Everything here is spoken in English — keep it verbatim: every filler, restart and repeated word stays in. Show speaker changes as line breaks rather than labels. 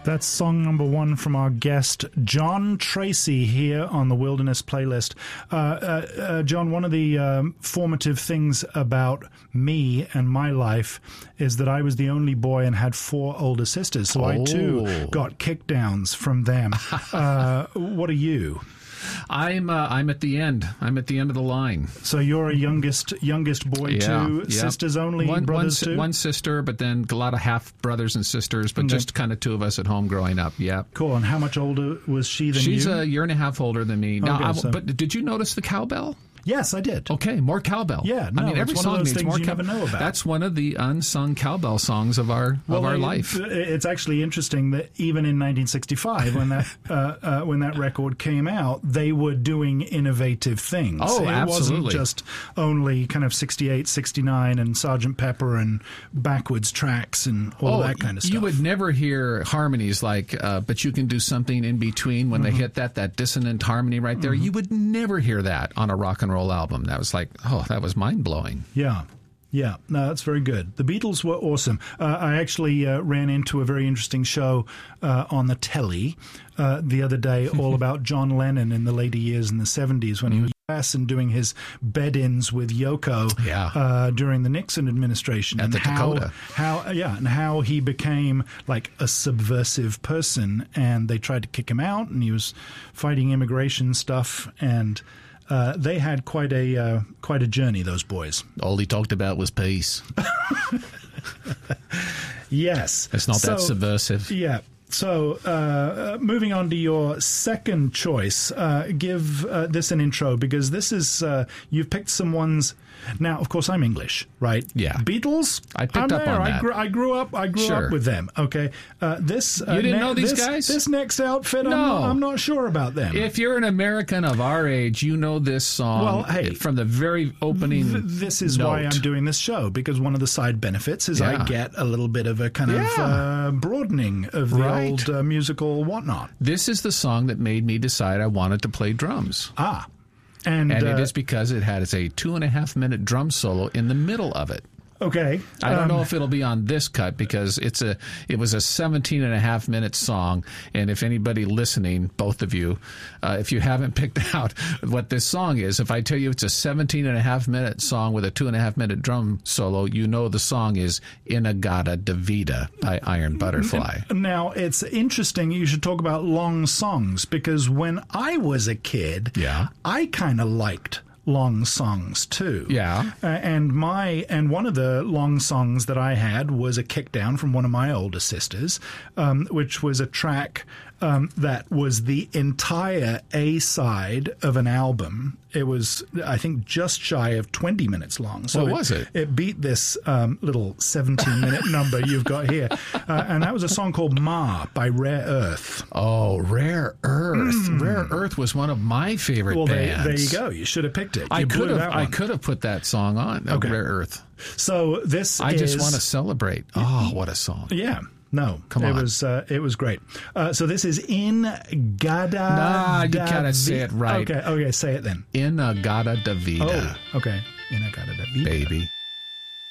That's song number one from our guest, John Tracy, here on the Wilderness Playlist. Uh, uh, uh, John, one of the um, formative things about me and my life is that I was the only boy and had four older sisters, so oh. I too got kickdowns from them. uh, what are you?
I'm uh, I'm at the end. I'm at the end of the line.
So you're a youngest youngest boy
yeah,
too.
Yeah.
Sisters only,
one,
brothers
one,
too.
One sister, but then a lot of half brothers and sisters, but
okay.
just kind of two of us at home growing up. Yeah.
Cool. And how much older was she than
She's
you?
She's a year and a half older than me. Now,
okay,
I,
so.
but did you notice the cowbell?
Yes, I did.
Okay, more cowbell.
Yeah, no,
I mean, every
it's one
song
of those
needs
things
more
you
cowbell.
never know about.
That's one of the unsung cowbell songs of our
well,
of our
it,
life.
It's actually interesting that even in nineteen sixty-five, when that uh, uh, when that record came out, they were doing innovative things.
Oh,
it
absolutely.
It wasn't just only kind of sixty-eight, sixty-nine and Sergeant Pepper and backwards tracks and all
oh,
that kind of stuff.
You would never hear harmonies like, uh, but you can do something in between when mm-hmm. they hit that, that dissonant harmony right there. Mm-hmm. You would never hear that on a rock and roll album. That was like, oh, that was mind-blowing.
Yeah. Yeah, no, that's very good. The Beatles were awesome. Uh, I actually uh, ran into a very interesting show uh, on the telly uh, the other day all about John Lennon in the later years in the seventies when he was U S and doing his bed-ins with Yoko
yeah.
uh, during the Nixon administration.
At
and
the
how,
Dakota.
How, yeah, and how he became like a subversive person, and they tried to kick him out, and he was fighting immigration stuff, and... Uh, they had quite a uh, quite a journey, those boys.
All he talked about was peace.
Yes.
It's not
so,
that subversive.
Yeah. So, uh, moving on to your second choice, uh, give uh, this an intro, because this is, uh, you've picked some ones. Now, of course, I'm English, right?
Yeah.
Beatles?
I picked
I'm
up
there.
on
I
that.
Grew, I grew up I grew
Sure.
up with them, okay? Uh, this uh,
You didn't
ne-
know these
this,
guys?
This next outfit,
No.
I'm, not, I'm not sure about them.
If you're an American of our age, you know this song
Well, hey,
from the very opening
th- This is
note.
why I'm doing this show, because one of the side benefits is
Yeah.
I get a little bit of a kind of
Yeah.
uh, broadening of the
Right.
old uh, musical whatnot.
This is the song that made me decide I wanted to play drums.
Ah. And,
And
uh,
it is because it has a two and a half minute drum solo in the middle of it.
okay.
I don't
um,
know if it'll be on this cut because it's a it was a seventeen and a half minute song. And if anybody listening, both of you, uh, if you haven't picked out what this song is, if I tell you it's a seventeen and a half minute song with a two and a half minute drum solo, you know the song is In-A-Gadda-Da-Vida by Iron Butterfly.
Now, it's interesting you should talk about long songs, because when I was a kid,
Yeah.
I kind of liked long songs too.
Yeah.
Uh, and my and one of the long songs that I had was a kick down from one of my older sisters, um, which was a track um, that was the entire A side of an album. It was, I think, just shy of twenty minutes long. So
What was it?
It beat this um, little seventeen minute number you've got here. Uh, and that was a song called Ma by Rare Earth.
Oh, Rare Earth. Mm. Rare Earth was one of my favorite
Well, there,
bands.
there you go. You should have picked it. You
I
blew
could have
that
I
one.
could have put that song on,
Okay.
Rare Earth.
So this
I
is...
just want to celebrate. Oh, what a song.
Yeah. No,
Come
it
on.
was uh, it was great. Uh, so this is In-Gadda.
Nah, you gotta say it right.
Okay, okay, say it then.
In-A-Gadda-Da-Vida.
Oh, okay. In-A-Gadda-Da-Vida.
Baby.